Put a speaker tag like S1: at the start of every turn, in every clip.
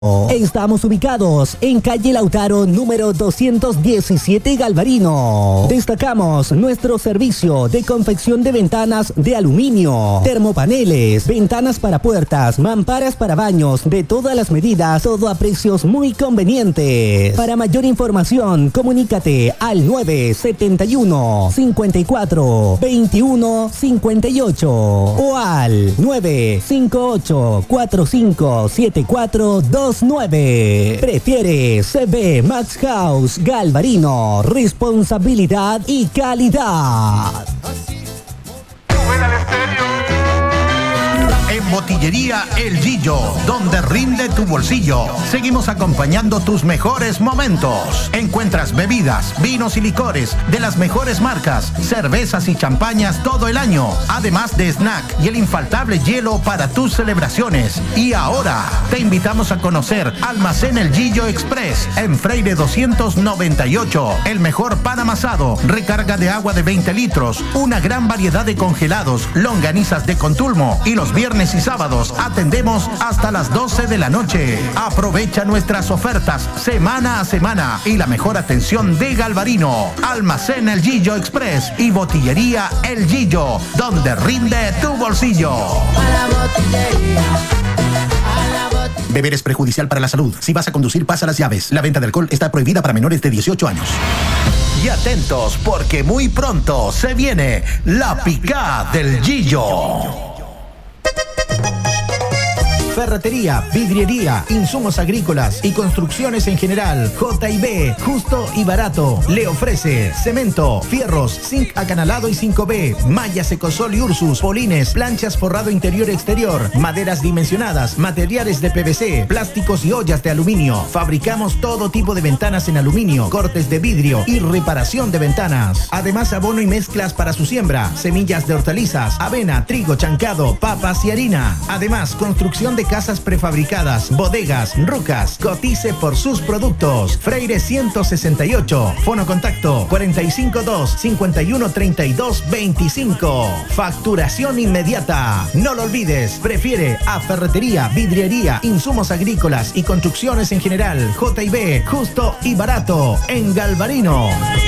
S1: Estamos ubicados en calle Lautaro número 217 Galvarino. Destacamos nuestro servicio de confección de ventanas de aluminio, termopaneles, ventanas para puertas, mamparas para baños de todas las medidas, todo a precios muy convenientes. Para mayor información, comunícate al 971 54 21 58 o al 958 45 74 29. Prefiere CB Max House Galvarino, responsabilidad y calidad.
S2: En Botillería El Gillo, donde rinde tu bolsillo. Seguimos acompañando tus mejores momentos. Encuentras bebidas, vinos y licores de las mejores marcas, cervezas y champañas todo el año, además de snack y el infaltable hielo para tus celebraciones. Y ahora te invitamos a conocer Almacén El Gillo Express en Freire 298. El mejor pan amasado, recarga de agua de 20 litros, una gran variedad de congelados, longanizas de Contulmo, y los viernes y sábados atendemos hasta las 12 de la noche. Aprovecha nuestras ofertas semana a semana y la mejor atención de Galvarino. Almacén El Gillo Express y Botillería El Gillo, donde rinde tu bolsillo. Beber es perjudicial para la salud. Si vas a conducir, pasa las llaves. La venta de alcohol está prohibida para menores de 18 años. Y atentos, porque muy pronto se viene la picada del Gillo. Ferretería, vidriería, insumos agrícolas y construcciones en general. J&B, justo y barato. Le ofrece cemento, fierros, zinc acanalado y 5B, mallas Ecosol y Ursus, polines, planchas forrado interior y exterior, maderas dimensionadas, materiales de PVC, plásticos y ollas de aluminio. Fabricamos todo tipo de ventanas en aluminio, cortes de vidrio y reparación de ventanas. Además, abono y mezclas para su siembra, semillas de hortalizas, avena, trigo, chancado, papas y harina. Además, construcción de casas prefabricadas, bodegas, rucas. Cotice por sus productos. Freire 168. Fono contacto 452-5132-25. Facturación inmediata. No lo olvides. Prefiere a Ferretería, Vidriería, Insumos Agrícolas y Construcciones en general. J&B, justo y barato. En Galvarino.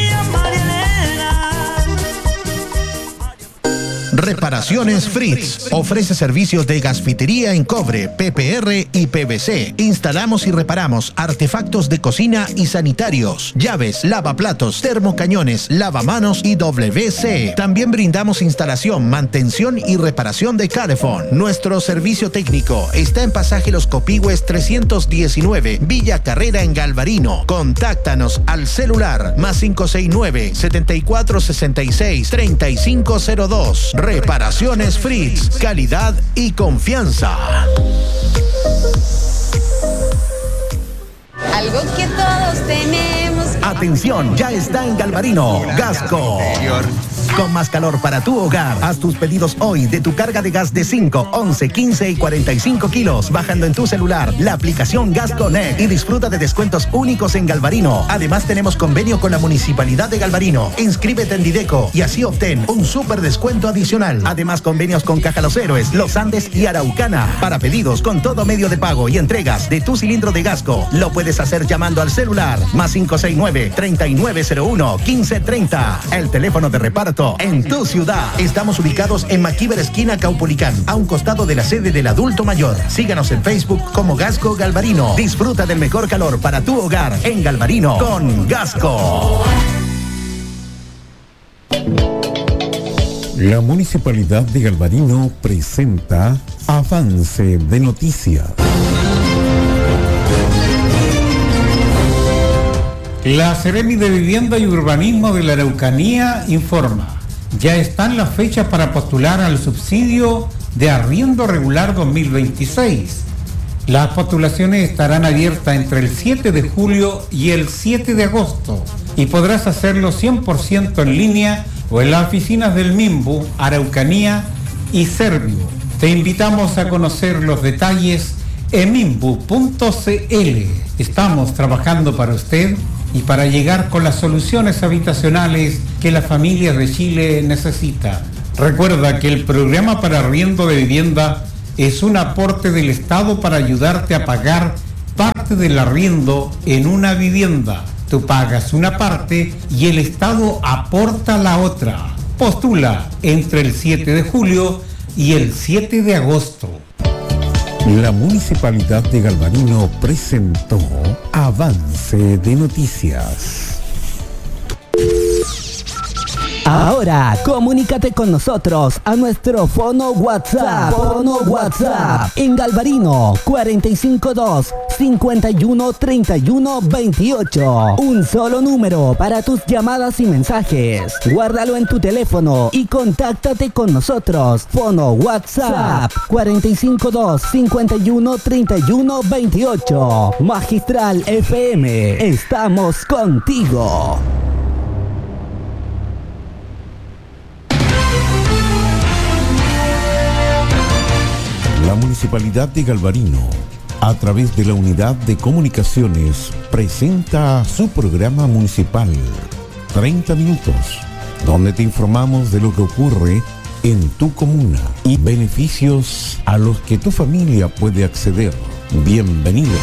S2: Reparaciones Fritz. Ofrece servicios de gasfitería en cobre, PPR y PVC. Instalamos y reparamos artefactos de cocina y sanitarios, llaves, lavaplatos, termocañones, lavamanos y WC. También brindamos instalación, mantención y reparación de calefón. Nuestro servicio técnico está en Pasaje Los Copigües 319, Villa Carrera en Galvarino. Contáctanos al celular +569 7466 3502. Reparaciones Fritz, calidad y confianza.
S3: Algo que todos tenemos.
S2: Atención, ya está en Galvarino, Gasco. Con más calor para tu hogar. Haz tus pedidos hoy de tu carga de gas de 5, 11, 15 y 45 kilos, bajando en tu celular la aplicación Gas Connect y disfruta de descuentos únicos en Galvarino. Además, tenemos convenio con la Municipalidad de Galvarino. Inscríbete en Dideco y así obtén un súper descuento adicional. Además, convenios con Caja Los Héroes, Los Andes y Araucana. Para pedidos con todo medio de pago y entregas de tu cilindro de Gasco, lo puedes hacer llamando al celular +569-3901-1530. El teléfono de reparto en tu ciudad. Estamos ubicados en Maquíver esquina Caupolicán, a un costado de la sede del adulto mayor. Síganos en Facebook como Gasco Galvarino. Disfruta del mejor calor para tu hogar en Galvarino con Gasco.
S4: La Municipalidad de Galvarino presenta Avance de Noticias.
S5: La Seremi de Vivienda y Urbanismo de la Araucanía informa: ya están las fechas para postular al subsidio de arriendo regular 2026. Las postulaciones estarán abiertas entre el 7 de julio y el 7 de agosto y podrás hacerlo 100% en línea o en las oficinas del MIMBU, Araucanía y Servio. Te invitamos a conocer los detalles en mimbu.cl. Estamos trabajando para usted y para llegar con las soluciones habitacionales que las familias de Chile necesitan. Recuerda que el programa para arriendo de vivienda es un aporte del Estado para ayudarte a pagar parte parte del arriendo en una vivienda. Tú pagas una parte y el Estado aporta la otra. Postula entre el 7 de julio y el 7 de agosto.
S4: La Municipalidad de Galvarino presentó Avance de Noticias.
S1: Ahora, comunícate con nosotros a nuestro fono WhatsApp. En Galvarino, 452-5131-28. Un solo número para tus llamadas y mensajes. Guárdalo en tu teléfono y contáctate con nosotros. Fono WhatsApp, 452-5131-28. Magistral FM, estamos contigo.
S4: La Municipalidad de Galvarino, a través de la Unidad de Comunicaciones, presenta su programa municipal 30 minutos, donde te informamos de lo que ocurre en tu comuna y beneficios a los que tu familia puede acceder. Bienvenido.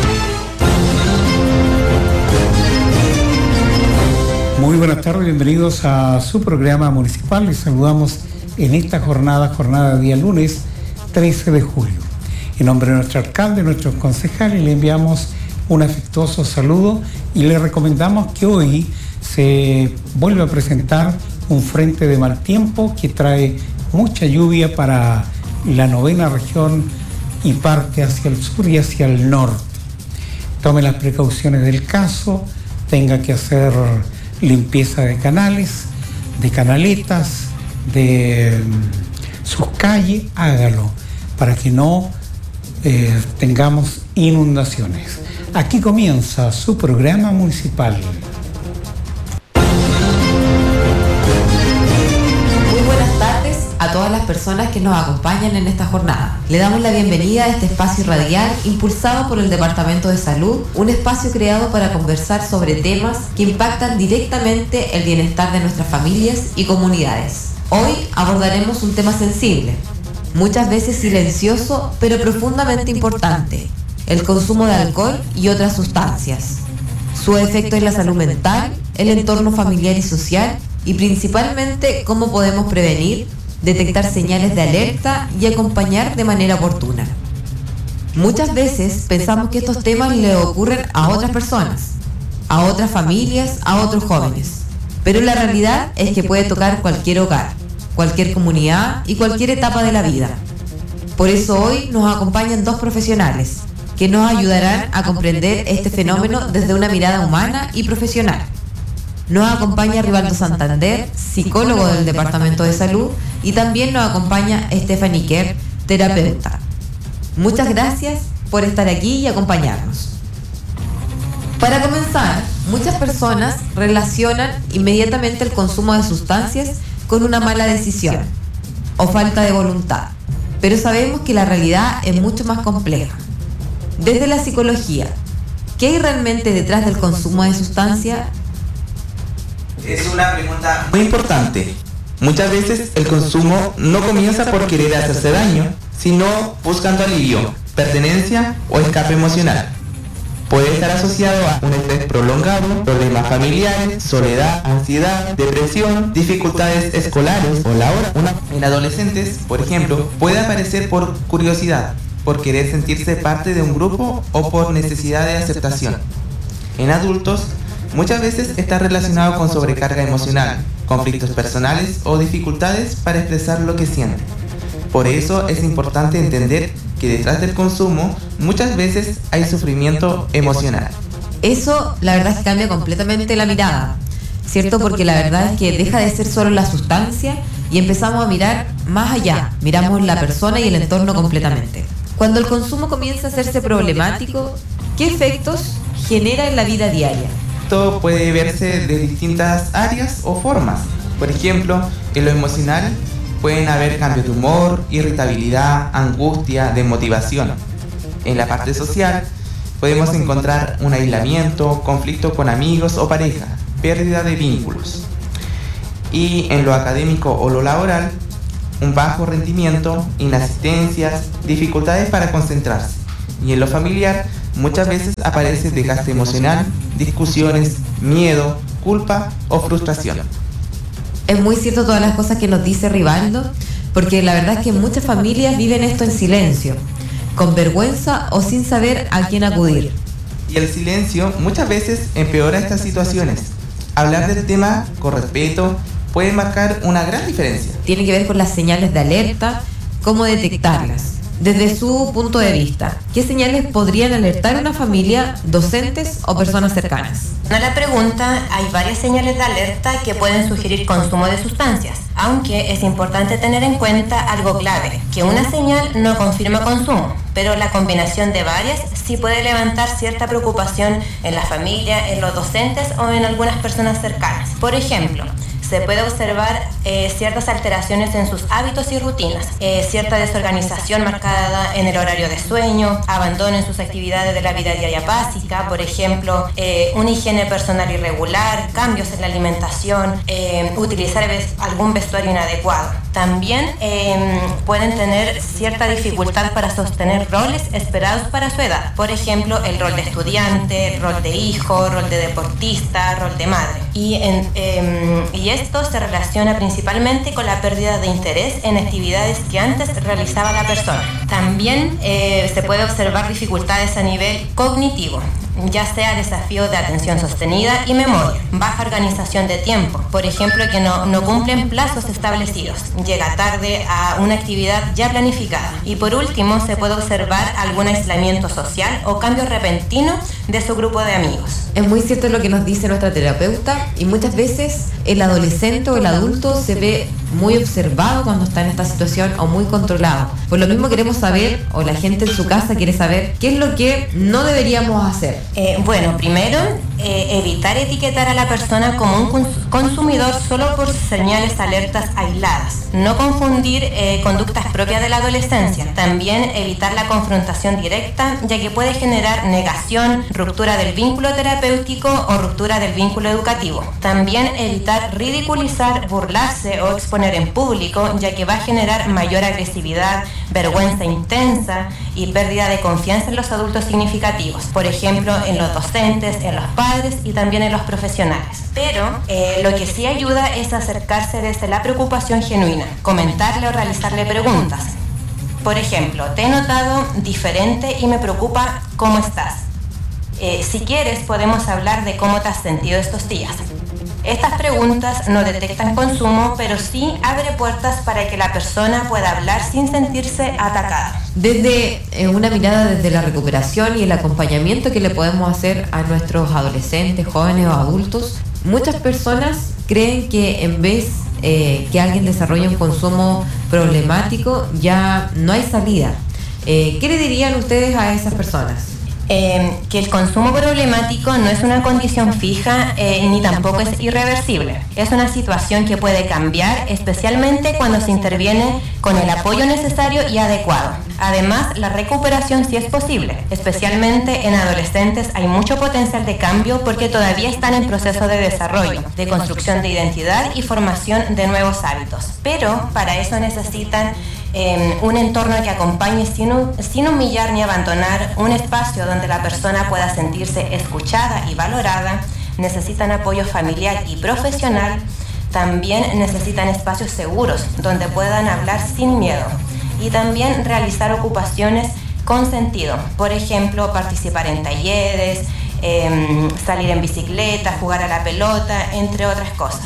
S5: Muy buenas tardes, bienvenidos a su programa municipal. Les saludamos en esta jornada de día lunes 13 de julio. En nombre de nuestro alcalde, nuestros concejales, le enviamos un afectuoso saludo y le recomendamos que hoy se vuelva a presentar un frente de mal tiempo que trae mucha lluvia para la 9ª región y parte hacia el sur y hacia el norte. Tome las precauciones del caso, tenga que hacer limpieza de canales, de canaletas, de sus calles, hágalo para que no tengamos inundaciones. Aquí comienza su programa municipal.
S6: Muy buenas tardes a todas las personas que nos acompañan en esta jornada. Le damos la bienvenida a este espacio radial impulsado por el Departamento de Salud, un espacio creado para conversar sobre temas que impactan directamente el bienestar de nuestras familias y comunidades. Hoy abordaremos un tema sensible, muchas veces silencioso, pero profundamente importante: el consumo de alcohol y otras sustancias, su efecto en la salud mental, el entorno familiar y social, y principalmente cómo podemos prevenir, detectar señales de alerta y acompañar de manera oportuna. Muchas veces pensamos que estos temas le ocurren a otras personas, a otras familias, a otros jóvenes, pero la realidad es que puede tocar cualquier hogar, cualquier comunidad y cualquier etapa de la vida. Por eso hoy nos acompañan dos profesionales que nos ayudarán a comprender este fenómeno desde una mirada humana y profesional. Nos acompaña Rivaldo Santander, psicólogo del Departamento de Salud, y también nos acompaña Stephanie Kerr, terapeuta. Muchas gracias por estar aquí y acompañarnos. Para comenzar, muchas personas relacionan inmediatamente el consumo de sustancias con una mala decisión o falta de voluntad, pero sabemos que la realidad es mucho más compleja. Desde la psicología, ¿qué hay realmente detrás del consumo de sustancias?
S7: Es una pregunta muy importante. Muchas veces el consumo no comienza por querer hacerse daño, sino buscando alivio, pertenencia o escape emocional. Puede estar asociado a un estrés prolongado, problemas familiares, soledad, ansiedad, depresión, dificultades escolares o laborales. En adolescentes, por ejemplo, puede aparecer por curiosidad, por querer sentirse parte de un grupo o por necesidad de aceptación. En adultos, muchas veces está relacionado con sobrecarga emocional, conflictos personales o dificultades para expresar lo que siente. Por eso es importante entender que detrás del consumo muchas veces hay sufrimiento emocional.
S6: Eso, la verdad, es que cambia completamente la mirada, ¿cierto? Porque la verdad es que deja de ser solo la sustancia y empezamos a mirar más allá, miramos la persona y el entorno completamente. Cuando el consumo comienza a hacerse problemático, ¿qué efectos genera en la vida diaria?
S7: Esto puede verse de distintas áreas o formas. Por ejemplo, en lo emocional pueden haber cambios de humor, irritabilidad, angustia, desmotivación. En la parte social podemos encontrar un aislamiento, conflicto con amigos o pareja, pérdida de vínculos. Y en lo académico o lo laboral, un bajo rendimiento, inasistencias, dificultades para concentrarse. Y en lo familiar muchas veces aparece desgaste emocional, discusiones, miedo, culpa o frustración.
S6: Es muy cierto todas las cosas que nos dice Rivaldo, porque la verdad es que muchas familias viven esto en silencio, con vergüenza o sin saber a quién acudir.
S7: Y el silencio muchas veces empeora estas situaciones. Hablar del tema con respeto puede marcar una gran diferencia.
S6: Tiene que ver con las señales de alerta, cómo detectarlas. Desde su punto de vista, ¿qué señales podrían alertar a una familia, docentes o personas cercanas?
S8: En la pregunta hay varias señales de alerta que pueden sugerir consumo de sustancias, aunque es importante tener en cuenta algo clave, que una señal no confirma consumo, pero la combinación de varias sí puede levantar cierta preocupación en la familia, en los docentes o en algunas personas cercanas. Por ejemplo, se puede observar ciertas alteraciones en sus hábitos y rutinas, cierta desorganización marcada en el horario de sueño, abandono en sus actividades de la vida diaria básica, por ejemplo, una higiene personal irregular, cambios en la alimentación, utilizar algún vestuario inadecuado. También pueden tener cierta dificultad para sostener roles esperados para su edad, por ejemplo, el rol de estudiante, rol de hijo, rol de deportista, rol de madre. Y esto se relaciona principalmente con la pérdida de interés en actividades que antes realizaba la persona. También se puede observar dificultades a nivel cognitivo, ya sea desafíos de atención sostenida y memoria, baja organización de tiempo, por ejemplo, que no cumplen plazos establecidos, llega tarde a una actividad ya planificada. Y por último, se puede observar algún aislamiento social o cambio repentino de su grupo de amigos.
S6: Es muy cierto lo que nos dice nuestra terapeuta, y muchas veces el adolescente o el adulto se ve muy observado cuando está en esta situación o muy controlado. Por lo mismo queremos saber, o la gente en su casa quiere saber, qué es lo que no deberíamos hacer.
S8: Bueno, primero, evitar etiquetar a la persona como un consumidor solo por señales alertas aisladas. No confundir conductas propias de la adolescencia. También evitar la confrontación directa, ya que puede generar negación, ruptura del vínculo terapéutico o ruptura del vínculo educativo. También evitar ridiculizar, burlarse o exponer en público, ya que va a generar mayor agresividad, vergüenza intensa y pérdida de confianza en los adultos significativos. Por ejemplo, en los docentes, en los padres y también en los profesionales. Pero lo que sí ayuda es acercarse desde la preocupación genuina, comentarle o realizarle preguntas. Por ejemplo, te he notado diferente y me preocupa cómo estás. Si quieres, podemos hablar de cómo te has sentido estos días. Estas preguntas no detectan consumo, pero sí abre puertas para que la persona pueda hablar sin sentirse atacada.
S6: Desde una mirada desde la recuperación y el acompañamiento que le podemos hacer a nuestros adolescentes, jóvenes o adultos, muchas personas creen que en vez que alguien desarrolle un consumo problemático, ya no hay salida. ¿Qué le dirían ustedes a esas personas?
S8: Que el consumo problemático no es una condición fija ni tampoco es irreversible. Es una situación que puede cambiar, especialmente cuando se interviene con el apoyo necesario y adecuado. Además, la recuperación sí es posible, especialmente en adolescentes hay mucho potencial de cambio porque todavía están en proceso de desarrollo, de construcción de identidad y formación de nuevos hábitos. Pero para eso necesitan un entorno que acompañe sin humillar ni abandonar, un espacio donde la persona pueda sentirse escuchada y valorada. Necesitan apoyo familiar y profesional. También necesitan espacios seguros donde puedan hablar sin miedo y también realizar ocupaciones con sentido. Por ejemplo, participar en talleres, salir en bicicleta, jugar a la pelota, entre otras cosas.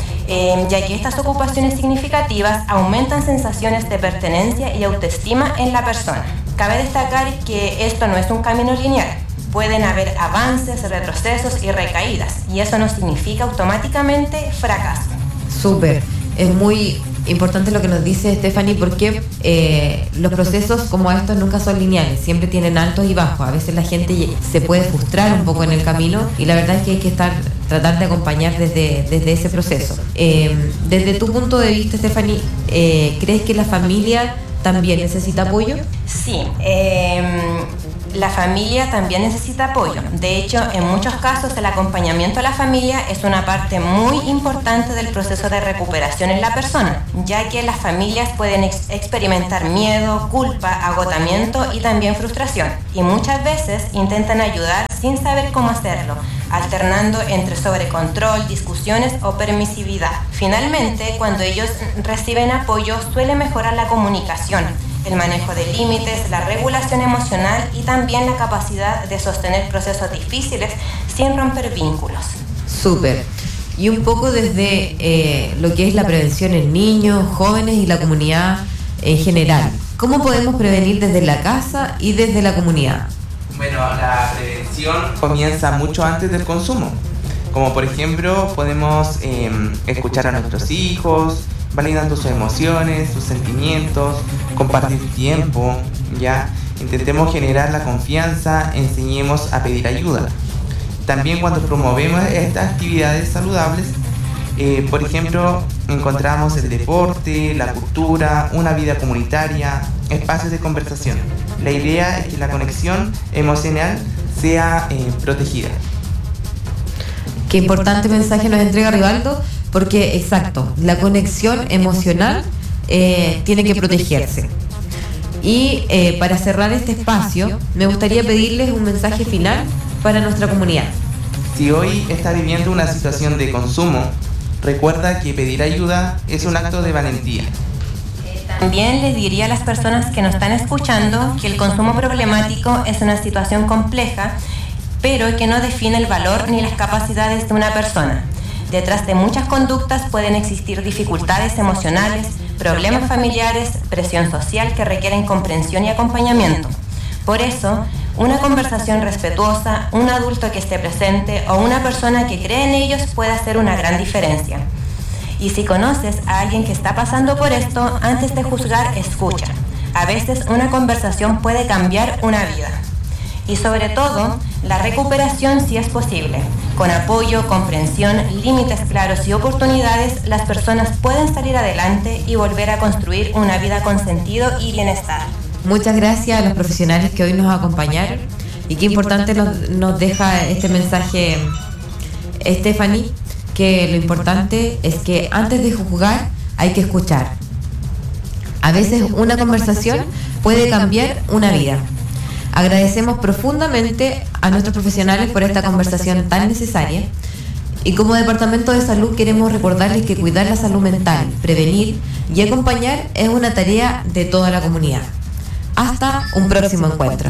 S8: Ya que estas ocupaciones significativas aumentan sensaciones de pertenencia y autoestima en la persona. Cabe destacar que esto no es un camino lineal. Pueden haber avances, retrocesos y recaídas, y eso no significa automáticamente fracaso.
S6: Súper, es muy importante lo que nos dice Stephanie, porque los procesos como estos nunca son lineales, siempre tienen altos y bajos. A veces la gente se puede frustrar un poco en el camino y la verdad es que hay que tratar de acompañar desde ese proceso. Desde tu punto de vista, Stephanie, ¿crees que la familia también necesita apoyo?
S8: Sí, La familia también necesita apoyo. De hecho, en muchos casos el acompañamiento a la familia es una parte muy importante del proceso de recuperación en la persona, ya que las familias pueden experimentar miedo, culpa, agotamiento y también frustración. Y muchas veces intentan ayudar sin saber cómo hacerlo, alternando entre sobrecontrol, discusiones o permisividad. Finalmente, cuando ellos reciben apoyo, suele mejorar la comunicación, el manejo de límites, la regulación emocional y también la capacidad de sostener procesos difíciles sin romper vínculos.
S6: Súper. Y un poco desde lo que es la prevención en niños, jóvenes y la comunidad en general. ¿Cómo podemos prevenir desde la casa y desde la comunidad?
S7: Bueno, la prevención comienza mucho antes del consumo. Como por ejemplo, podemos escuchar a nuestros hijos, validando sus emociones, sus sentimientos, compartir tiempo, ¿ya? Intentemos generar la confianza, enseñemos a pedir ayuda. También cuando promovemos estas actividades saludables, por ejemplo, encontramos el deporte, la cultura, una vida comunitaria, espacios de conversación. La idea es que la conexión emocional sea protegida.
S6: Qué importante mensaje nos entrega Rivaldo, porque exacto, la conexión emocional tiene que protegerse. Y para cerrar este espacio, me gustaría pedirles un mensaje final para nuestra comunidad.
S7: Si hoy está viviendo una situación de consumo, recuerda que pedir ayuda es un acto de valentía.
S8: También les diría a las personas que nos están escuchando que el consumo problemático es una situación compleja, pero que no define el valor ni las capacidades de una persona. Detrás de muchas conductas pueden existir dificultades emocionales, problemas familiares, presión social que requieren comprensión y acompañamiento. Por eso, una conversación respetuosa, un adulto que esté presente o una persona que cree en ellos puede hacer una gran diferencia. Y si conoces a alguien que está pasando por esto, antes de juzgar, escucha. A veces una conversación puede cambiar una vida. Y sobre todo, la recuperación sí es posible. Con apoyo, comprensión, límites claros y oportunidades, las personas pueden salir adelante y volver a construir una vida con sentido y bienestar.
S6: Muchas gracias a los profesionales que hoy nos acompañaron y qué importante nos deja este mensaje Stephanie, que lo importante es que antes de juzgar hay que escuchar. A veces una conversación puede cambiar una vida. Agradecemos profundamente a nuestros profesionales por esta conversación tan necesaria y como Departamento de Salud queremos recordarles que cuidar la salud mental, prevenir y acompañar es una tarea de toda la comunidad. Hasta un próximo encuentro.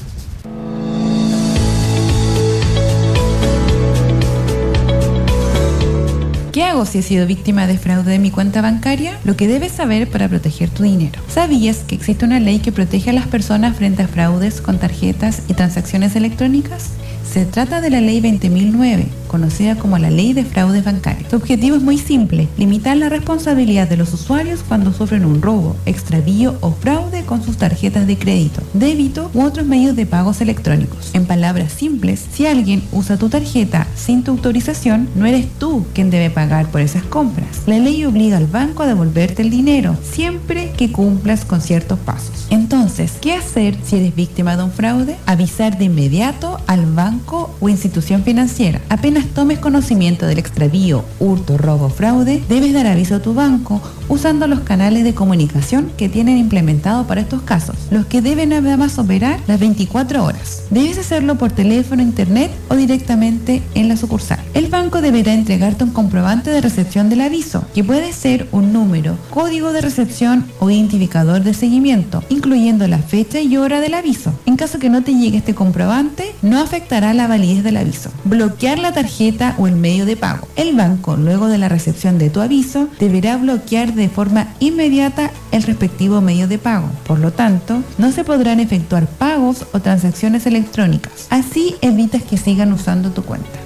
S9: ¿Qué hago si he sido víctima de fraude de mi cuenta bancaria? Lo que debes saber para proteger tu dinero. ¿Sabías que existe una ley que protege a las personas frente a fraudes con tarjetas y transacciones electrónicas? Se trata de la Ley 20.009, conocida como la Ley de Fraudes Bancarios. Su objetivo es muy simple: limitar la responsabilidad de los usuarios cuando sufren un robo, extravío o fraude con sus tarjetas de crédito, débito u otros medios de pagos electrónicos. En palabras simples, si alguien usa tu tarjeta sin tu autorización, no eres tú quien debe pagar por esas compras. La ley obliga al banco a devolverte el dinero, siempre que cumplas con ciertos pasos. Entonces, ¿qué hacer si eres víctima de un fraude? Avisar de inmediato al banco o institución financiera. Apenas tomes conocimiento del extravío, hurto, robo o fraude, debes dar aviso a tu banco usando los canales de comunicación que tienen implementado para estos casos, los que deben además operar las 24 horas. Debes hacerlo por teléfono, internet o directamente en la sucursal. El banco deberá entregarte un comprobante de recepción del aviso, que puede ser un número, código de recepción o identificador de seguimiento, incluyendo la fecha y hora del aviso. En caso que no te llegue este comprobante, no afectará la validez del aviso. Bloquear la tarjeta o el medio de pago. El banco, luego de la recepción de tu aviso, deberá bloquear de forma inmediata el respectivo medio de pago. Por lo tanto, no se podrán efectuar pagos o transacciones electrónicas. Así evitas que sigan usando tu cuenta.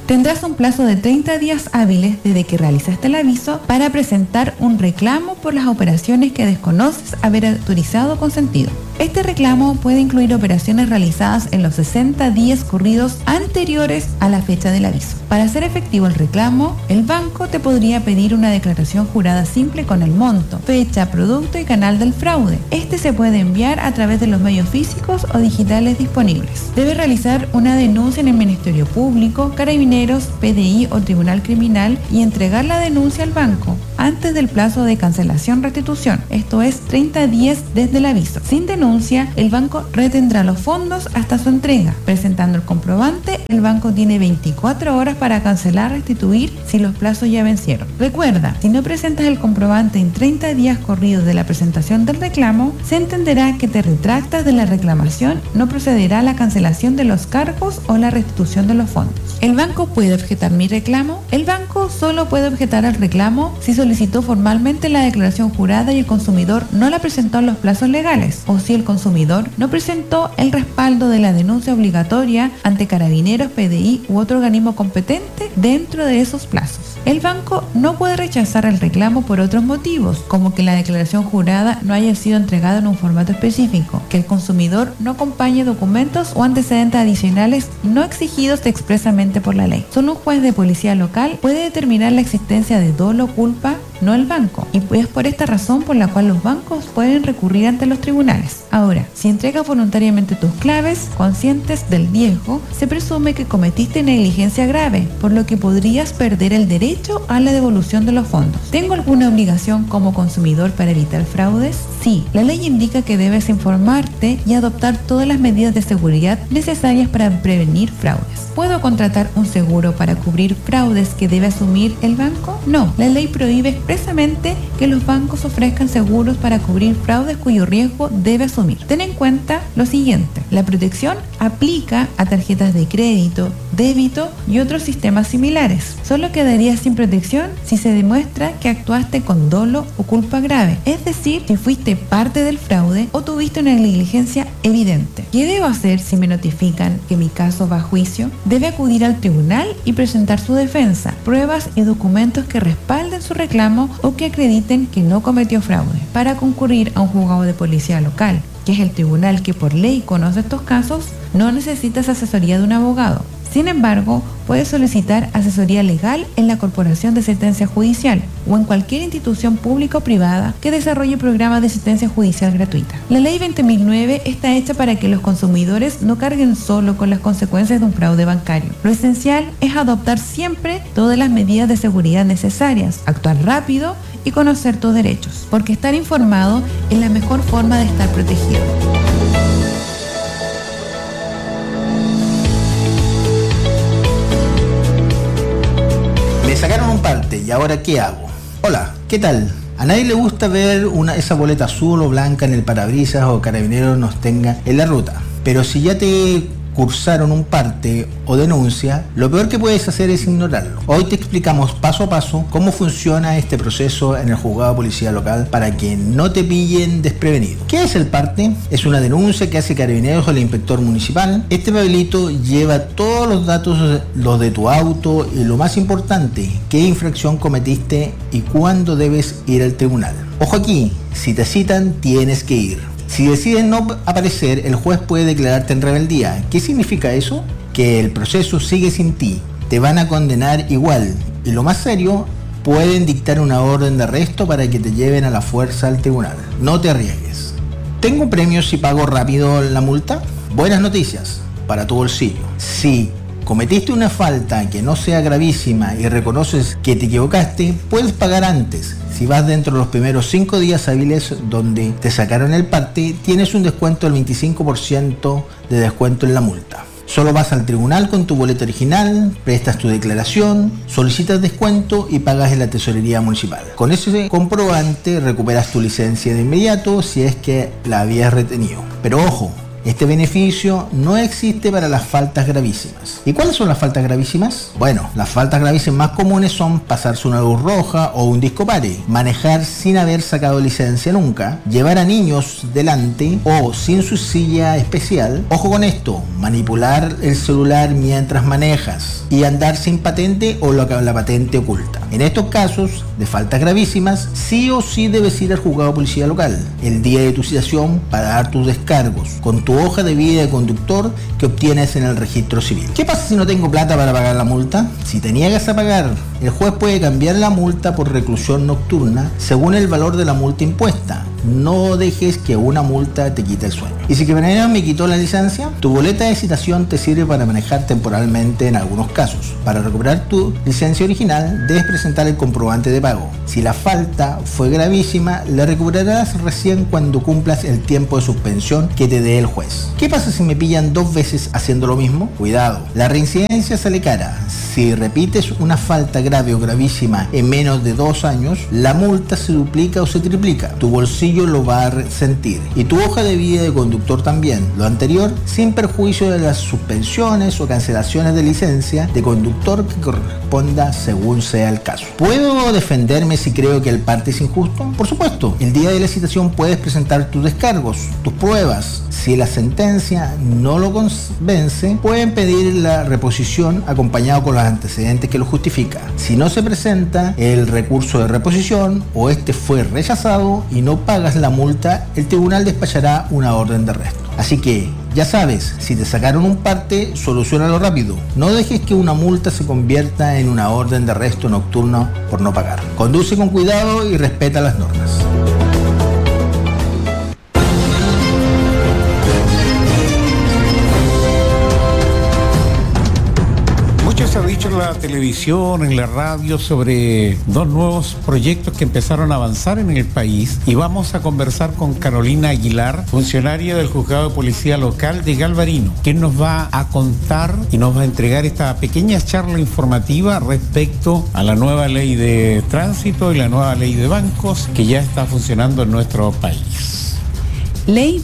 S9: Tendrás un plazo de 30 días hábiles desde que realizaste el aviso para presentar un reclamo por las operaciones que desconoces haber autorizado o consentido. Este reclamo puede incluir operaciones realizadas en los 60 días corridos anteriores a la fecha del aviso. Para hacer efectivo el reclamo, el banco te podría pedir una declaración jurada simple con el monto, fecha, producto y canal del fraude. Este se puede enviar a través de los medios físicos o digitales disponibles. Debes realizar una denuncia en el Ministerio Público, Carabineros, PDI o Tribunal Criminal y entregar la denuncia al banco antes del plazo de cancelación-restitución, esto es 30 días desde el aviso. Sin denuncia, el banco retendrá los fondos hasta su entrega. Presentando el comprobante, el banco tiene 24 horas para cancelar, restituir si los plazos ya vencieron. Recuerda, si no presentas el comprobante en 30 días corridos de la presentación del reclamo, se entenderá que te retractas de la reclamación, no procederá a la cancelación de los cargos o la restitución de los fondos. ¿El banco puede objetar mi reclamo? El banco solo puede objetar el reclamo si solicitó formalmente la declaración jurada y el consumidor no la presentó en los plazos legales, o si el consumidor no presentó el respaldo de la denuncia obligatoria ante Carabineros, PDI u otro organismo competente dentro de esos plazos. El banco no puede rechazar el reclamo por otros motivos, como que la declaración jurada no haya sido entregada en un formato específico, que el consumidor no acompañe documentos o antecedentes adicionales no exigidos expresamente por la ley. Solo un juez de policía local puede determinar la existencia de dolo o culpa, no el banco, y es por esta razón por la cual los bancos pueden recurrir ante los tribunales. Ahora, si entregas voluntariamente tus claves, conscientes del riesgo, se presume que cometiste negligencia grave, por lo que podrías perder el derecho a la devolución de los fondos. ¿Tengo alguna obligación como consumidor para evitar fraudes? Sí, la ley indica que debes informarte y adoptar todas las medidas de seguridad necesarias para prevenir fraudes. ¿Puedo contratar un seguro para cubrir fraudes que debe asumir el banco? No, la ley prohíbe expresamente que los bancos ofrezcan seguros para cubrir fraudes cuyo riesgo debe asumir. Ten en cuenta lo siguiente: la protección aplica a tarjetas de crédito, débito y otros sistemas similares. Solo quedarías sin protección si se demuestra que actuaste con dolo o culpa grave, es decir, si fuiste parte del fraude o tuviste una negligencia evidente. ¿Qué debo hacer si me notifican que mi caso va a juicio? Debe acudir al tribunal y presentar su defensa, pruebas y documentos que respalden su reclamo o que acrediten que no cometió fraude. Para concurrir a un juzgado de policía local, que es el tribunal que por ley conoce estos casos, no necesitas asesoría de un abogado. Sin embargo, puedes solicitar asesoría legal en la Corporación de Asistencia Judicial o en cualquier institución pública o privada que desarrolle programas de asistencia judicial gratuita. La Ley 20.009 está hecha para que los consumidores no carguen solo con las consecuencias de un fraude bancario. Lo esencial es adoptar siempre todas las medidas de seguridad necesarias, actuar rápido y conocer tus derechos, porque estar informado es la mejor forma de estar protegido.
S10: Me sacaron un parte y ahora ¿qué hago? Hola, ¿qué tal? A nadie le gusta ver esa boleta azul o blanca en el parabrisas o Carabineros nos tenga en la ruta. Pero si ya te cursaron un parte o denuncia, lo peor que puedes hacer es ignorarlo. Hoy te explicamos paso a paso cómo funciona este proceso en el juzgado de policía local para que no te pillen desprevenido. ¿Qué es el parte? Es una denuncia que hace Carabineros o el inspector municipal. Este papelito lleva todos los datos, los de tu auto y lo más importante, qué infracción cometiste y cuándo debes ir al tribunal. Ojo aquí, si te citan tienes que ir. Si deciden no aparecer, el juez puede declararte en rebeldía. ¿Qué significa eso? Que el proceso sigue sin ti. Te van a condenar igual. Y lo más serio, pueden dictar una orden de arresto para que te lleven a la fuerza al tribunal. No te arriesgues. ¿Tengo premios si pago rápido la multa? Buenas noticias para tu bolsillo. Si cometiste una falta que no sea gravísima y reconoces que te equivocaste, puedes pagar antes. Si vas dentro de los primeros 5 días hábiles donde te sacaron el parte, tienes un descuento del 25% de descuento en la multa. Solo vas al tribunal con tu boleta original, prestas tu declaración, solicitas descuento y pagas en la tesorería municipal. Con ese comprobante recuperas tu licencia de inmediato si es que la habías retenido. Pero ojo, Este beneficio no existe para las faltas gravísimas. ¿Y cuáles son las faltas gravísimas? Bueno, las faltas gravísimas más comunes son pasarse una luz roja o un disco pare, manejar sin haber sacado licencia nunca, llevar a niños delante o sin su silla especial. Ojo con esto, manipular el celular mientras manejas y andar sin patente o la patente oculta. En estos casos de faltas gravísimas, sí o sí debes ir al juzgado de policía local el día de tu citación para dar tus descargos con tu hoja de vida de conductor que obtienes en el registro civil. ¿Qué pasa si no tengo plata para pagar la multa? Si te niegas a pagar, el juez puede cambiar la multa por reclusión nocturna según el valor de la multa impuesta. No dejes que una multa te quite el sueño. Y si Carabineros me quitó la licencia, tu boleta de citación te sirve para manejar temporalmente en algunos casos. Para recuperar tu licencia original, debes presentar el comprobante de pago. Si la falta fue gravísima, la recuperarás recién cuando cumplas el tiempo de suspensión que te dé el juez. ¿Qué pasa si me pillan 2 veces haciendo lo mismo? Cuidado, la reincidencia sale cara. Si repites una falta grave o gravísima en menos de 2 años, la multa se duplica o se triplica. Tu bolsillo lo va a resentir y tu hoja de vida de conductor también. Lo anterior sin perjuicio de las suspensiones o cancelaciones de licencia de conductor que corresponda según sea el caso. ¿Puedo defenderme si creo que el parte es injusto? Por supuesto, el día de la citación puedes presentar tus descargos, tus pruebas. Si la sentencia no lo convence, pueden pedir la reposición acompañado con los antecedentes que lo justifica. Si no se presenta el recurso de reposición o este fue rechazado y no pagas la multa, el tribunal despachará una orden de arresto. Así que, ya sabes, si te sacaron un parte, soluciónalo rápido. No dejes que una multa se convierta en una orden de arresto nocturno por no pagar. Conduce con cuidado y respeta las normas.
S5: Se ha dicho en la televisión, en la radio, sobre 2 nuevos proyectos que empezaron a avanzar en el país, y vamos a conversar con Carolina Aguilar, funcionaria del Juzgado de Policía Local de Galvarino, quien nos va a contar y nos va a entregar esta pequeña charla informativa respecto a la nueva ley de tránsito y la nueva ley de bancos que ya está funcionando en nuestro país.
S9: Ley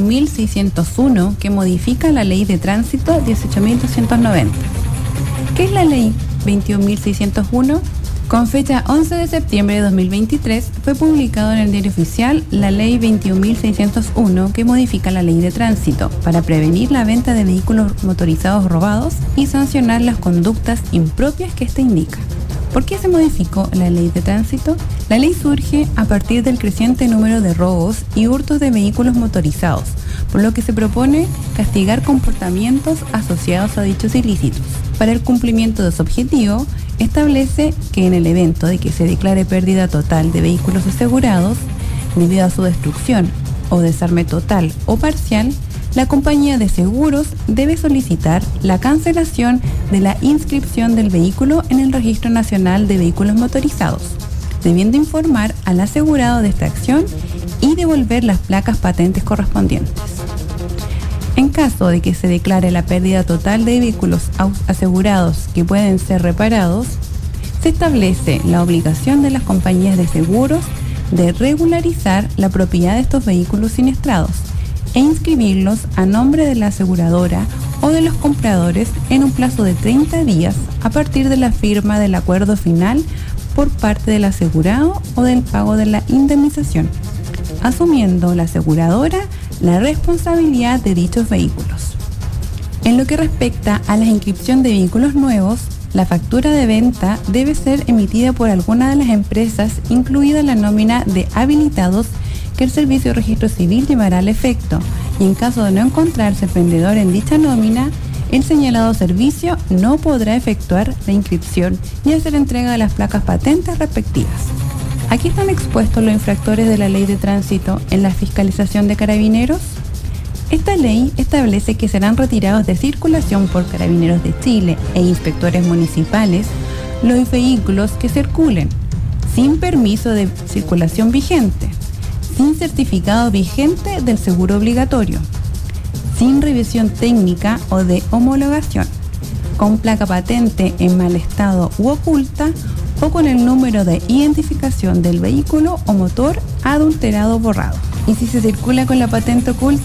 S9: 21.601 que modifica la ley de tránsito 18.290. ¿Qué es la ley 21.601? Con fecha 11 de septiembre de 2023 fue publicado en el Diario Oficial la ley 21.601 que modifica la ley de tránsito para prevenir la venta de vehículos motorizados robados y sancionar las conductas impropias que ésta indica. ¿Por qué se modificó la ley de tránsito? La ley surge a partir del creciente número de robos y hurtos de vehículos motorizados, por lo que se propone castigar comportamientos asociados a dichos ilícitos. Para el cumplimiento de su objetivo, establece que en el evento de que se declare pérdida total de vehículos asegurados, debido a su destrucción o desarme total o parcial, la compañía de seguros debe solicitar la cancelación de la inscripción del vehículo en el Registro Nacional de Vehículos Motorizados, debiendo informar al asegurado de esta acción y devolver las placas patentes correspondientes. En caso de que se declare la pérdida total de vehículos asegurados que pueden ser reparados, se establece la obligación de las compañías de seguros de regularizar la propiedad de estos vehículos siniestrados e inscribirlos a nombre de la aseguradora o de los compradores en un plazo de 30 días a partir de la firma del acuerdo final por parte del asegurado o del pago de la indemnización, asumiendo la aseguradora la responsabilidad de dichos vehículos. En lo que respecta a la inscripción de vehículos nuevos, la factura de venta debe ser emitida por alguna de las empresas, incluida la nómina de habilitados que el Servicio de Registro Civil llevará al efecto, y en caso de no encontrarse el vendedor en dicha nómina, el señalado servicio no podrá efectuar la inscripción ni hacer entrega de las placas patentes respectivas. Aquí están expuestos los infractores de la ley de tránsito en la fiscalización de Carabineros. Esta ley establece que serán retirados de circulación por Carabineros de Chile e inspectores municipales los vehículos que circulen sin permiso de circulación vigente, sin certificado vigente del seguro obligatorio, sin revisión técnica o de homologación, con placa patente en mal estado u oculta o con el número de identificación del vehículo o motor adulterado o borrado. Y si se circula con la patente oculta,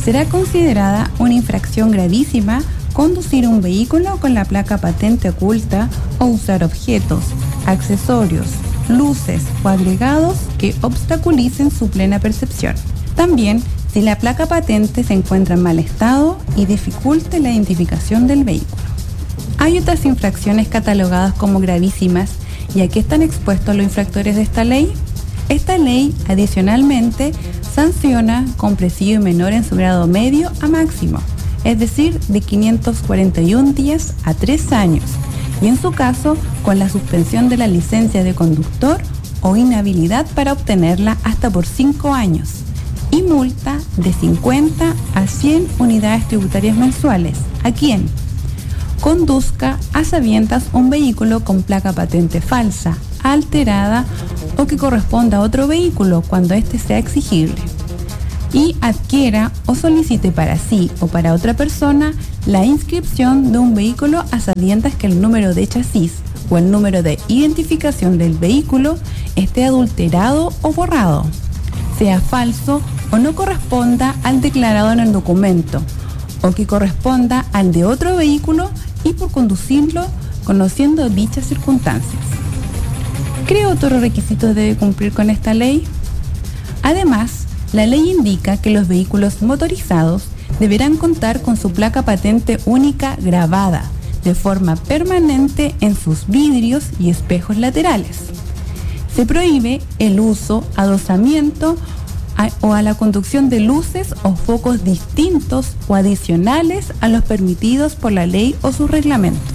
S9: será considerada una infracción gravísima conducir un vehículo con la placa patente oculta o usar objetos, accesorios, luces o agregados que obstaculicen su plena percepción. También si la placa patente se encuentra en mal estado y dificulte la identificación del vehículo. Hay otras infracciones catalogadas como gravísimas, ¿y a qué están expuestos los infractores de esta ley? Esta ley, adicionalmente, sanciona con presidio menor en su grado medio a máximo, es decir, de 541 días a 3 años, y en su caso, con la suspensión de la licencia de conductor o inhabilidad para obtenerla hasta por 5 años, y multa de 50 a 100 unidades tributarias mensuales a quien conduzca a sabiendas un vehículo con placa patente falsa, alterada o que corresponda a otro vehículo cuando éste sea exigible, y adquiera o solicite para sí o para otra persona la inscripción de un vehículo a sabiendas que el número de chasis o el número de identificación del vehículo esté adulterado o borrado, sea falso o no corresponda al declarado en el documento, o que corresponda al de otro vehículo y por conducirlo conociendo dichas circunstancias. ¿Qué otros requisitos debe cumplir con esta ley? Además, la ley indica que los vehículos motorizados deberán contar con su placa patente única grabada de forma permanente en sus vidrios y espejos laterales. Se prohíbe el uso, adosamiento o a la conducción de luces o focos distintos o adicionales a los permitidos por la ley o sus reglamentos.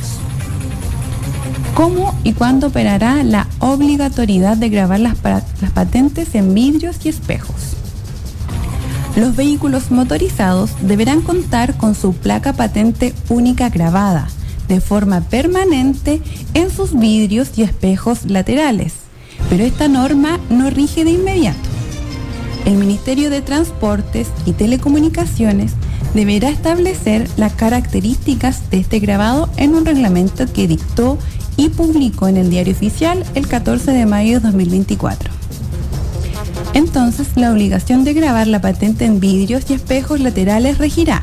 S9: ¿Cómo y cuándo operará la obligatoriedad de grabar las patentes en vidrios y espejos? Los vehículos motorizados deberán contar con su placa patente única grabada de forma permanente en sus vidrios y espejos laterales, pero esta norma no rige de inmediato. El Ministerio de Transportes y Telecomunicaciones deberá establecer las características de este grabado en un reglamento que dictó y publicó en el Diario Oficial el 14 de mayo de 2024. Entonces, la obligación de grabar la patente en vidrios y espejos laterales regirá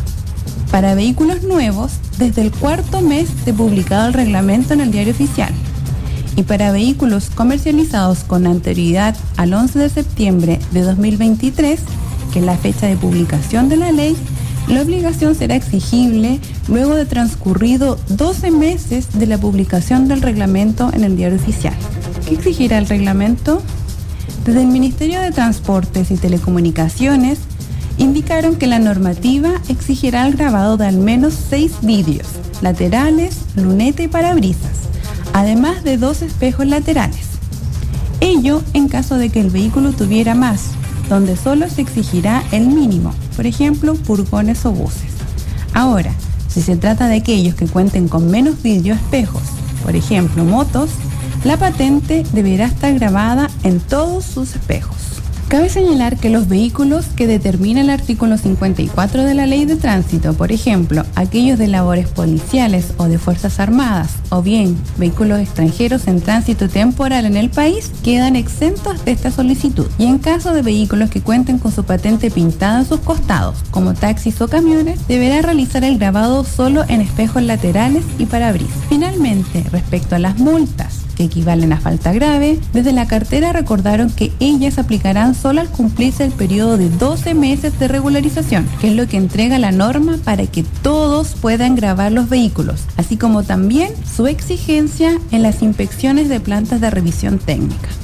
S9: para vehículos nuevos desde el 4º mes de publicado el reglamento en el Diario Oficial, y para vehículos comercializados con anterioridad al 11 de septiembre de 2023, que es la fecha de publicación de la ley, la obligación será exigible luego de transcurrido 12 meses de la publicación del reglamento en el Diario Oficial. ¿Qué exigirá el reglamento? Desde el Ministerio de Transportes y Telecomunicaciones indicaron que la normativa exigirá el grabado de al menos 6 vidrios laterales, luneta y parabrisas, además de 2 espejos laterales. Ello en caso de que el vehículo tuviera más, donde solo se exigirá el mínimo, por ejemplo, furgones o buses. Ahora, si se trata de aquellos que cuenten con menos vidrio espejos, por ejemplo, motos, la patente deberá estar grabada en todos sus espejos. Cabe señalar que los vehículos que determina el artículo 54 de la Ley de Tránsito, por ejemplo, aquellos de labores policiales o de Fuerzas Armadas, o bien vehículos extranjeros en tránsito temporal en el país, quedan exentos de esta solicitud. Y en caso de vehículos que cuenten con su patente pintada en sus costados, como taxis o camiones, deberá realizar el grabado solo en espejos laterales y parabrisas. Finalmente, respecto a las multas, que equivalen a falta grave, desde la cartera recordaron que ellas aplicarán solo al cumplirse el periodo de 12 meses de regularización, que es lo que entrega la norma para que todos puedan grabar los vehículos, así como también su exigencia en las inspecciones de plantas de revisión técnica.